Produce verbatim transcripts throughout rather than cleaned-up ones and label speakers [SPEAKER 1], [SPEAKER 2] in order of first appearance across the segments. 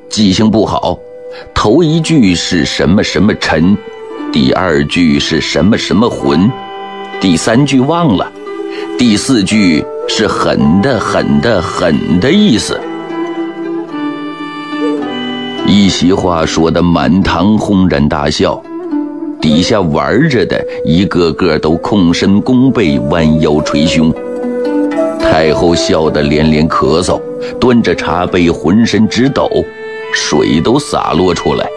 [SPEAKER 1] 记性不好，头一句是什么什么尘，第二句是什么什么魂，第三句忘了，第四句是狠的狠的狠的意思。一席话说得满堂轰然大笑，底下玩着的一个个都空身弓背，弯腰捶胸。太后笑得连连咳嗽，端着茶杯浑身直抖，水都洒落出来。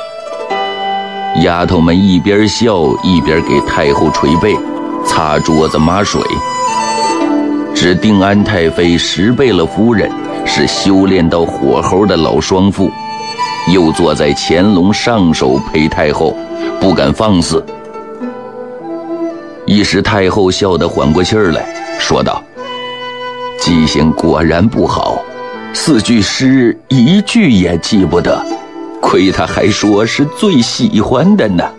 [SPEAKER 1] 丫头们一边笑一边给太后捶背，擦桌子抹水。只定安太妃石贝勒夫人是修炼到火候的老双妇，又坐在乾隆上手陪太后，不敢放肆。一时太后笑得缓过气儿来，说道：记性果然不好，四句诗一句也记不得，亏他还说是最喜欢的呢。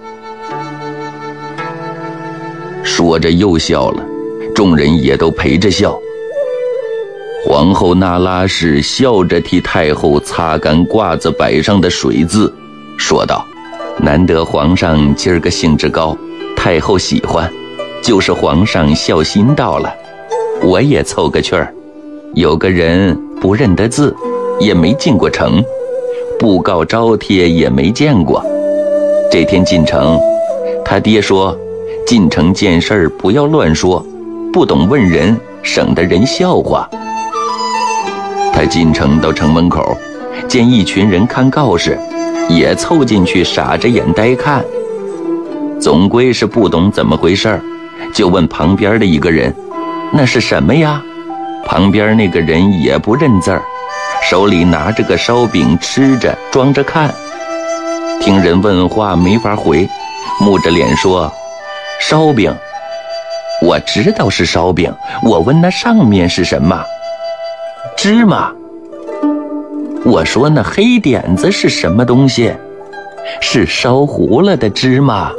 [SPEAKER 1] 说着又笑了，众人也都陪着笑。皇后那拉氏笑着替太后擦干褂子摆上的水渍，说道：难得皇上今儿个兴致高，太后喜欢，就是皇上孝心到了，我也凑个趣儿。有个人不认得字，也没进过城，布告招贴也没见过。这天进城，他爹说进城见事儿不要乱说，不懂问人，省得人笑话。他进城到城门口，见一群人看告示，也凑进去傻着眼呆看。总归是不懂怎么回事儿，就问旁边的一个人，那是什么呀？旁边那个人也不认字儿，手里拿着个烧饼吃着，装着看。听人问话没法回，木着脸说：烧饼，我知道是烧饼，我问那上面是什么？芝麻。我说那黑点子是什么东西？是烧糊了的芝麻。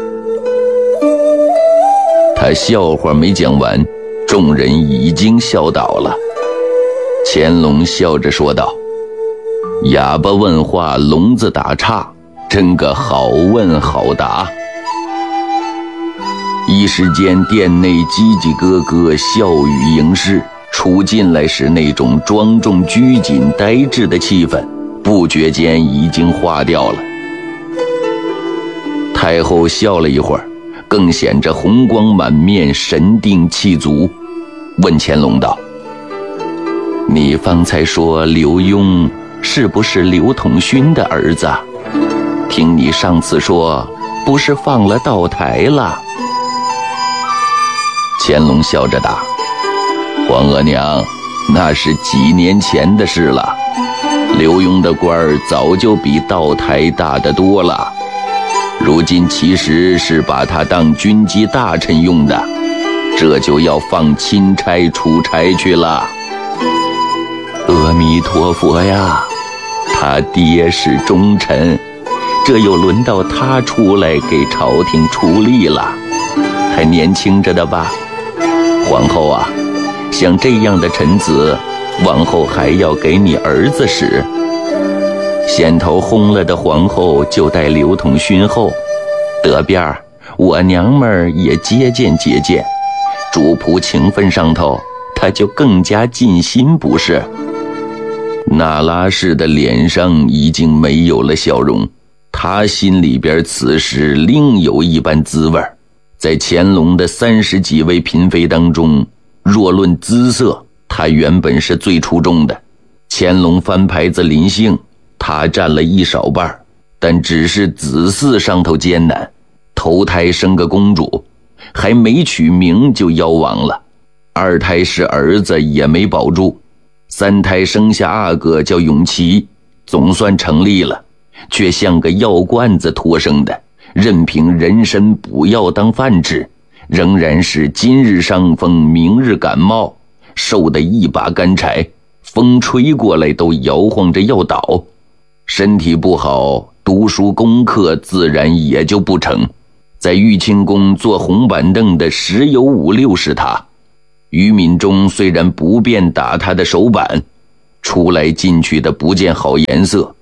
[SPEAKER 1] 他笑话没讲完，众人已经笑倒了。乾隆笑着说道：哑巴问话，聋子打岔，真个好问好答。一时间殿内叽叽咯咯，笑语盈室，出进来时那种庄重拘谨呆滞的气氛，不觉间已经化掉了。太后笑了一会儿，更显着红光满面，神定气足，问乾隆道：你方才说刘墉是不是刘统勋的儿子？听你上次说不是放了道台了？乾隆笑着答：皇额娘，那是几年前的事了，刘墉的官儿早就比道台大得多了，如今其实是把他当军机大臣用的，这就要放钦差出差去了。阿弥陀佛呀，他爹是忠臣，这又轮到他出来给朝廷出力了，还年轻着的吧？皇后啊，像这样的臣子，往后还要给你儿子使。先头轰了的皇后就待刘统勋后，得边儿，我娘们儿也接见接见，主仆情分上头，他就更加尽心，不是？那拉氏的脸上已经没有了笑容，他心里边此时另有一般滋味。在乾隆的三十几位嫔妃当中，若论姿色，她原本是最出众的。乾隆翻牌子临幸，她占了一少半，但只是子嗣上头艰难，头胎生个公主，还没取名就夭亡了，二胎是儿子也没保住，三胎生下阿哥叫永琪，总算成立了，却像个药罐子托生的，任凭人参补药当饭吃，仍然是今日伤风明日感冒，瘦得一把干柴，风吹过来都摇晃着要倒。身体不好，读书功课自然也就不成。在玉清宫坐红板凳的十有五六是他。于敏中虽然不便打他的手板，出来进去的不见好颜色，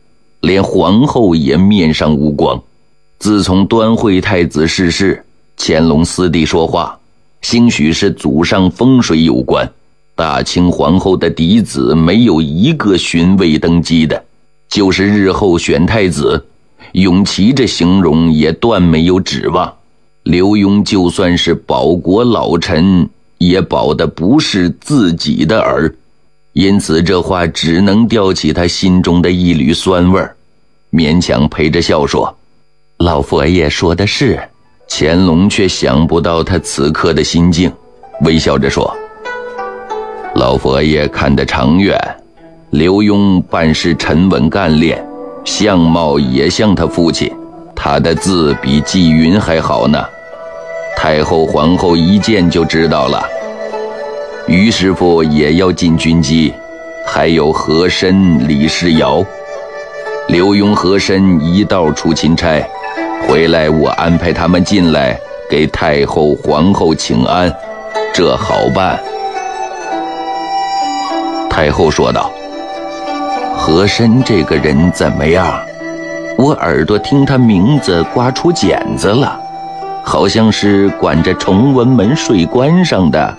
[SPEAKER 1] 连皇后也面上无光。自从端惠太子逝世，乾隆私底说话，兴许是祖上风水有关，大清皇后的嫡子没有一个勋位登基的，就是日后选太子，永琪这形容也断没有指望。刘墉就算是保国老臣，也保的不是自己的儿，因此这话只能吊起他心中的一缕酸味儿，勉强陪着笑说：“老佛爷说的是。”乾隆却想不到他此刻的心境，微笑着说：“老佛爷看得长远，刘墉办事沉稳干练，相貌也像他父亲，他的字比纪云还好呢。太后皇后一见就知道了。于师傅也要进军机，还有和珅、李世尧。刘墉、和珅一道出钦差，回来我安排他们进来给太后皇后请安，这好办。”太后说道：“和珅这个人怎么样？我耳朵听他名字刮出茧子了，好像是管着崇文门税关上的。”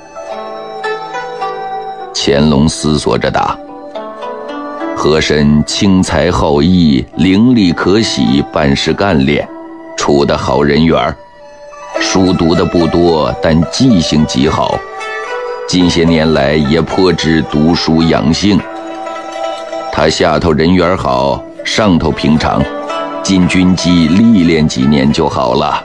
[SPEAKER 1] 乾隆思索着答：“和珅轻才好义，伶俐可喜，办事干练，出的好人缘，书读的不多，但记性极好，近些年来也颇知读书养性。他下头人缘好，上头平常，进军机历练几年就好了。”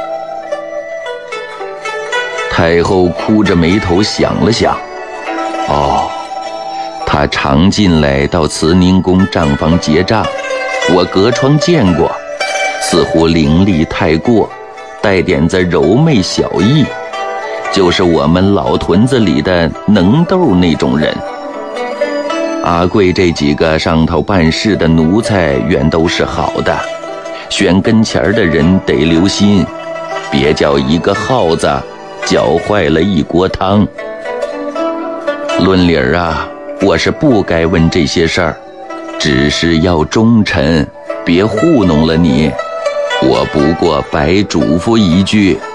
[SPEAKER 1] 太后哭着眉头想了想：“哦，他常进来到慈宁宫账房结账，我隔窗见过，似乎伶俐太过，带点子柔媚小意，就是我们老屯子里的能豆那种人。阿贵这几个上头办事的奴才原都是好的，选跟前的人得留心，别叫一个耗子搅坏了一锅汤。论理儿啊，我是不该问这些事儿，只是要忠臣，别糊弄了你。我不过白嘱咐一句。”